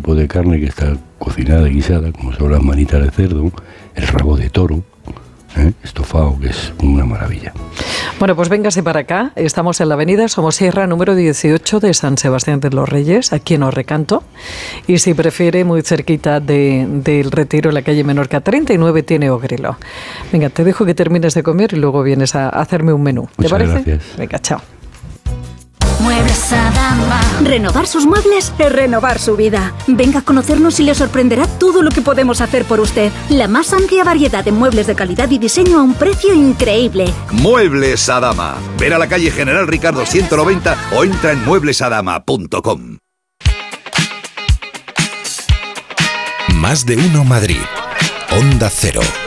tipo de carne que está cocinada y guisada, como son las manitas de cerdo, el rabo de toro, estofado, que es una maravilla. Bueno, pues véngase para acá. Estamos en la avenida Somosierra, número 18 de San Sebastián de los Reyes, aquí en Orrecanto. Y si prefiere, muy cerquita del Retiro, en la calle Menorca 39, tiene Ogrelo. Venga, te dejo que termines de comer y luego vienes a hacerme un menú. ¿Te parece? Gracias. Venga, chao. Muebles Adama. Renovar sus muebles es renovar su vida. Venga a conocernos y le sorprenderá todo lo que podemos hacer por usted. La más amplia variedad de muebles de calidad y diseño a un precio increíble. Muebles Adama. Ven a la calle General Ricardo 190 o entra en mueblesadama.com. Más de uno Madrid. Onda Cero.